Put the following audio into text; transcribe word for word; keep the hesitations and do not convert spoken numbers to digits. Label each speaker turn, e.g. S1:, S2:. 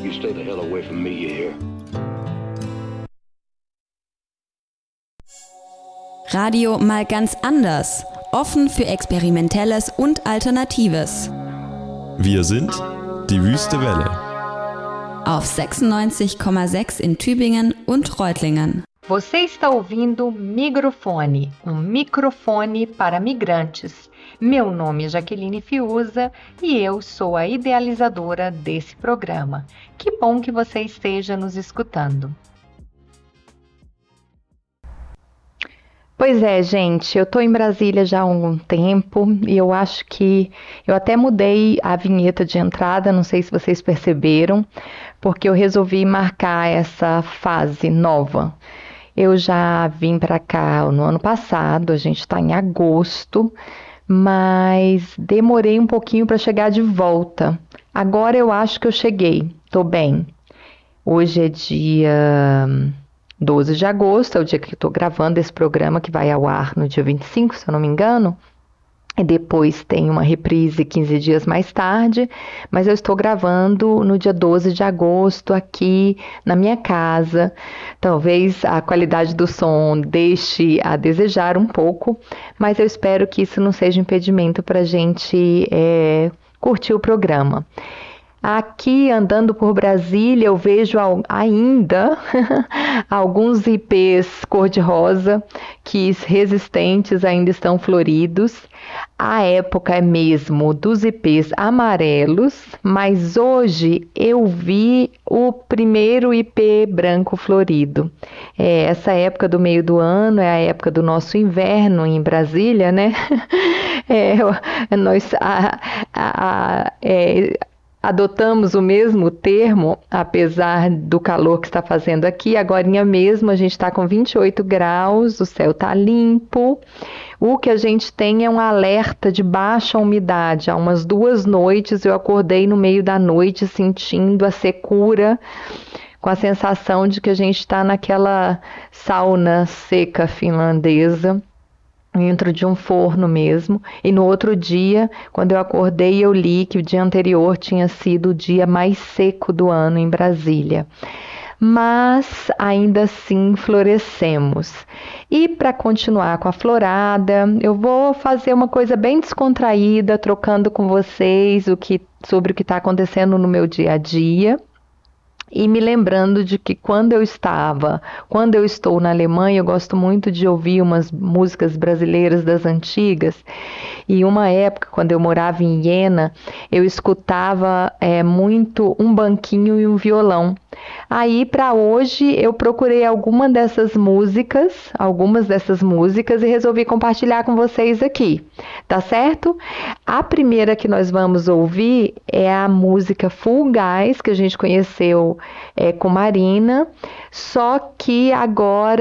S1: You stay the hell away from me, you hear?
S2: Radio mal ganz anders. Offen für Experimentelles und Alternatives.
S3: Wir sind die Wüste Welle.
S2: Auf sechsundneunzig Komma sechs in Tübingen und Reutlingen.
S4: Você está ouvindo Migrofone, um microfone para migrantes. Meu nome é Jaqueline Fiuza e eu sou a idealizadora desse programa. Que bom que você esteja nos escutando. Pois é, gente, eu estou em Brasília já há algum tempo e eu acho que eu até mudei a vinheta de entrada, não sei se vocês perceberam, porque eu resolvi marcar essa fase nova. Eu já vim para cá no ano passado, a gente está em agosto, mas demorei um pouquinho para chegar de volta. Agora eu acho que eu cheguei, estou bem. Hoje é dia doze de agosto, é o dia que eu estou gravando esse programa que vai ao ar no dia vinte e cinco, se eu não me engano. E depois tem uma reprise quinze dias mais tarde, mas eu estou gravando no dia doze de agosto aqui na minha casa. Talvez a qualidade do som deixe a desejar um pouco, mas eu espero que isso não seja impedimento para a gente é, curtir o programa. Aqui, andando por Brasília, eu vejo ainda alguns ipês cor-de-rosa que resistentes ainda estão floridos. A época é mesmo dos ipês amarelos, mas hoje eu vi o primeiro ipê branco florido. É, essa época do meio do ano é a época do nosso inverno em Brasília, né? É, nós... A, a, a, é, adotamos o mesmo termo, apesar do calor que está fazendo aqui. Agorinha mesmo a gente está com vinte e oito graus, o céu está limpo. O que a gente tem é um alerta de baixa umidade. Há umas duas noites eu acordei no meio da noite sentindo a secura, com a sensação de que a gente está naquela sauna seca finlandesa, dentro de um forno mesmo, e no outro dia, quando eu acordei, eu li que o dia anterior tinha sido o dia mais seco do ano em Brasília. Mas ainda assim florescemos. E para continuar com a florada, eu vou fazer uma coisa bem descontraída, trocando com vocês o que, sobre o que está acontecendo no meu dia a dia. E me lembrando de que quando eu estava, quando eu estou na Alemanha, eu gosto muito de ouvir umas músicas brasileiras das antigas. E uma época, quando eu morava em Iena, eu escutava é, muito um banquinho e um violão. Aí, para hoje, eu procurei alguma dessas músicas, algumas dessas músicas e resolvi compartilhar com vocês aqui, tá certo? A primeira que nós vamos ouvir é a música Full Gas, que a gente conheceu é, com Marina, só que agora